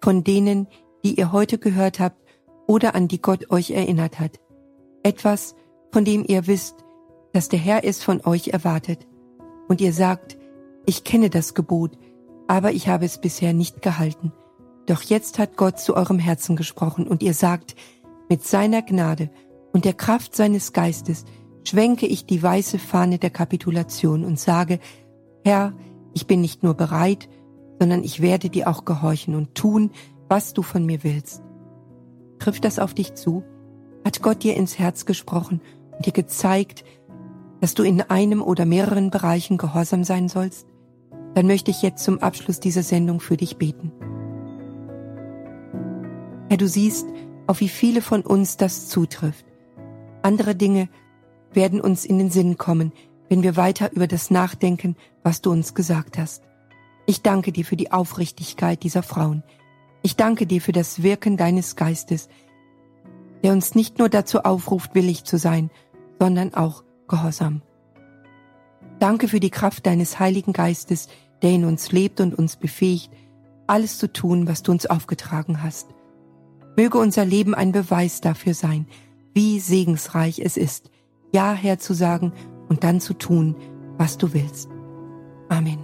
von denen, die ihr heute gehört habt oder an die Gott euch erinnert hat. Etwas, von dem ihr wisst, dass der Herr es von euch erwartet. Und ihr sagt, ich kenne das Gebot, aber ich habe es bisher nicht gehalten. Doch jetzt hat Gott zu eurem Herzen gesprochen und ihr sagt, mit seiner Gnade und der Kraft seines Geistes schwenke ich die weiße Fahne der Kapitulation und sage, Herr, ich bin nicht nur bereit, sondern ich werde dir auch gehorchen und tun, was du von mir willst. Trifft das auf dich zu? Hat Gott dir ins Herz gesprochen und dir gezeigt, dass du in einem oder mehreren Bereichen gehorsam sein sollst? Dann möchte ich jetzt zum Abschluss dieser Sendung für dich beten. Herr, du siehst, auf wie viele von uns das zutrifft. Andere Dinge werden uns in den Sinn kommen, wenn wir weiter über das nachdenken, was du uns gesagt hast. Ich danke dir für die Aufrichtigkeit dieser Frauen. Ich danke dir für das Wirken deines Geistes, der uns nicht nur dazu aufruft, willig zu sein, sondern auch gehorsam. Danke für die Kraft deines Heiligen Geistes, der in uns lebt und uns befähigt, alles zu tun, was du uns aufgetragen hast. Möge unser Leben ein Beweis dafür sein, wie segensreich es ist, Ja, Herr, zu sagen und dann zu tun, was du willst. Amen.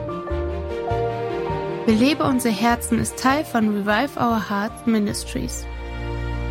Belebe unser Herzen ist Teil von Revive Our Hearts Ministries.